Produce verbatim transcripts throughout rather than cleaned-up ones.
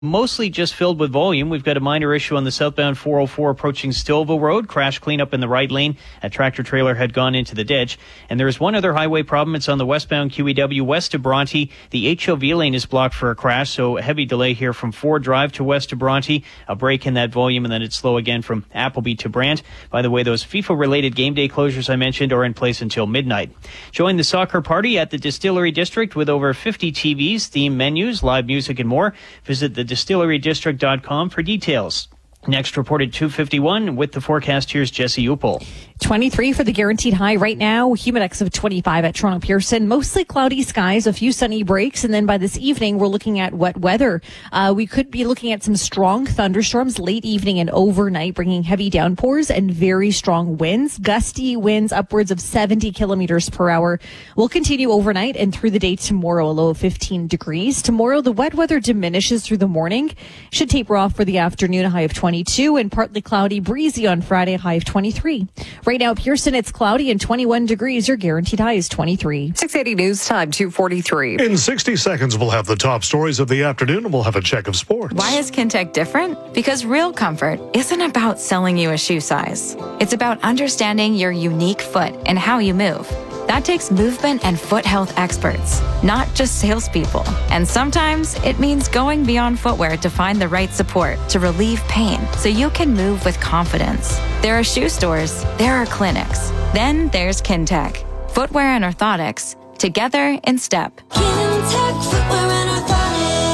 Mostly just filled with volume. We've got a minor issue on the southbound four oh four approaching Stillville Road. Crash cleanup in the right lane. A tractor trailer had gone into the ditch. And there is one other highway problem. It's on the westbound Q E W west of Bronte. The H O V lane is blocked for a crash, so a heavy delay here from Ford Drive to west of Bronte. A break in that volume, and then it's slow again from Appleby to Brant. By the way, those FIFA-related game day closures I mentioned are in place until midnight. Join the soccer party at the Distillery District with over fifty T Vs, theme menus, live music, and more. Visit the distillery district dot com for details. Next reported two fifty-one with the forecast. Here's Jesse Upel. twenty-three for the guaranteed high right now. Humidex of twenty-five at Toronto Pearson. Mostly cloudy skies, a few sunny breaks. And then by this evening, we're looking at wet weather. Uh, we could be looking at some strong thunderstorms late evening and overnight, bringing heavy downpours and very strong winds. Gusty winds upwards of seventy kilometers per hour will continue overnight and through the day tomorrow, a low of fifteen degrees. Tomorrow, the wet weather diminishes through the morning. Should taper off for the afternoon, a high of twenty-two, and partly cloudy, breezy on Friday, a high of twenty-three. Right now, Pearson, it's cloudy and twenty-one degrees. Your guaranteed high is twenty-three. six eighty News Time, two forty-three. In sixty seconds, we'll have the top stories of the afternoon, and we'll have a check of sports. Why is Kintec different? Because Real Comfort isn't about selling you a shoe size. It's about understanding your unique foot and how you move. That takes movement and foot health experts, not just salespeople. And sometimes it means going beyond footwear to find the right support to relieve pain so you can move with confidence. There are shoe stores, there are clinics. Then there's Kintec. Footwear and orthotics, together in step. Kintec Footwear and Orthotics.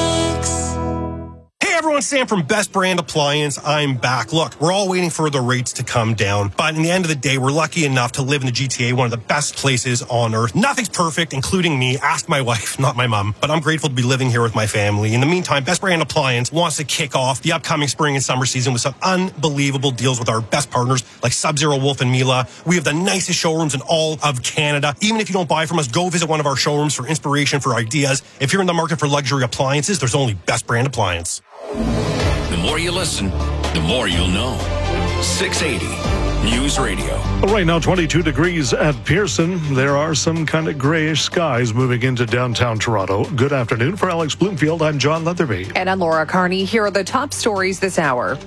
Hey everyone, Sam from Best Brand Appliance. I'm back. Look, we're all waiting for the rates to come down, but in the end of the day, we're lucky enough to live in the G T A, one of the best places on earth. Nothing's perfect, including me. Ask my wife, not my mom, but I'm grateful to be living here with my family. In the meantime, Best Brand Appliance wants to kick off the upcoming spring and summer season with some unbelievable deals with our best partners like Sub-Zero, Wolf and Mila. We have the nicest showrooms in all of Canada. Even if you don't buy from us, go visit one of our showrooms for inspiration, for ideas. If you're in the market for luxury appliances, there's only Best Brand Appliance. The more you listen, the more you'll know. six eighty News Radio. Right now, twenty-two degrees at Pearson. There are some kind of grayish skies moving into downtown Toronto. Good afternoon. For Alex Bloomfield, I'm John Leatherby. And I'm Laura Carney. Here are the top stories this hour.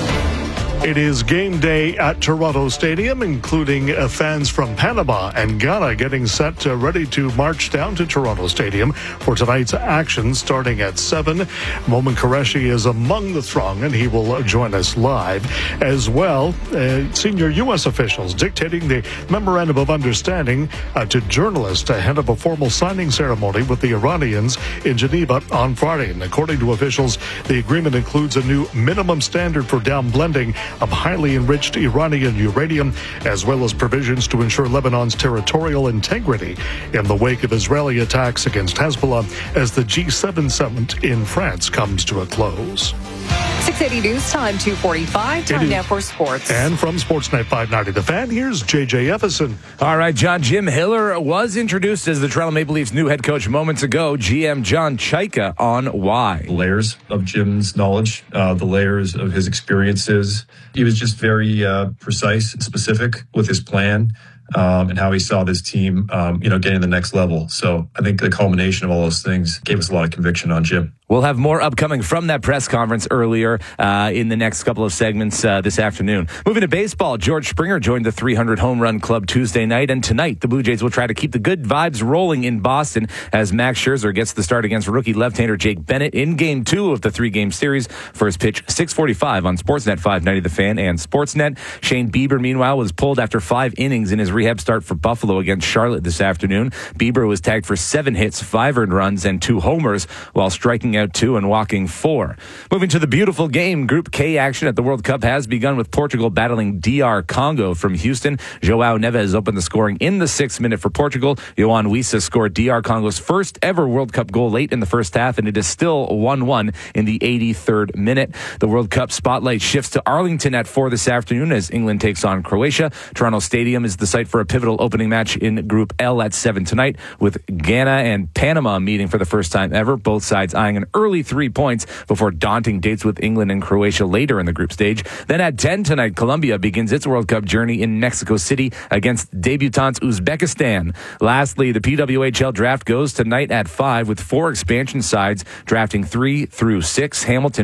It is game day at Toronto Stadium, including uh, fans from Panama and Ghana getting set uh, ready to march down to Toronto Stadium for tonight's action starting at seven. Momin Qureshi is among the throng, and he will uh, join us live. As well, uh, senior U S officials dictating the memorandum of understanding uh, to journalists ahead of a formal signing ceremony with the Iranians in Geneva on Friday. And according to officials, the agreement includes a new minimum standard for downblending of highly enriched Iranian uranium, as well as provisions to ensure Lebanon's territorial integrity in the wake of Israeli attacks against Hezbollah as the G seven summit in France comes to a close. six eighty News Time, two forty-five. Time now for sports. And from Sportsnet five ninety The Fan, here's J J Efferson. All right, John. Jim Hiller was introduced as the Toronto Maple Leafs new head coach moments ago. G M John Chaika on why. Layers of Jim's knowledge, uh, the layers of his experiences. He was just very uh, precise and specific with his plan. Um, and how he saw this team, um, you know, getting to the next level. So I think the culmination of all those things gave us a lot of conviction on Jim. We'll have more upcoming from that press conference earlier uh, in the next couple of segments uh, this afternoon. Moving to baseball, George Springer joined the three hundred home run club Tuesday night, and tonight the Blue Jays will try to keep the good vibes rolling in Boston as Max Scherzer gets the start against rookie left-hander Jake Bennett in Game two of the three-game series. First pitch, six forty-five on Sportsnet five ninety The Fan and Sportsnet. Shane Bieber, meanwhile, was pulled after five innings in his rehab start for Buffalo against Charlotte this afternoon. Bieber was tagged for seven hits, five earned runs, and two homers while striking out two and walking four. Moving to the beautiful game, Group K action at the World Cup has begun with Portugal battling D R Congo from Houston. Joao Neves opened the scoring in the sixth minute for Portugal. Yohan Wissa scored D R Congo's first ever World Cup goal late in the first half, and it is still one one in the eighty-third minute. The World Cup spotlight shifts to Arlington at four this afternoon as England takes on Croatia. Toronto Stadium is the site for a pivotal opening match in Group L at seven tonight, with Ghana and Panama meeting for the first time ever. Both sides eyeing an an early three points before daunting dates with England and Croatia later in the group stage. Then at ten tonight, Colombia begins its World Cup journey in Mexico City against debutants Uzbekistan. Lastly, the P W H L draft goes tonight at five with four expansion sides drafting three through six. Hamilton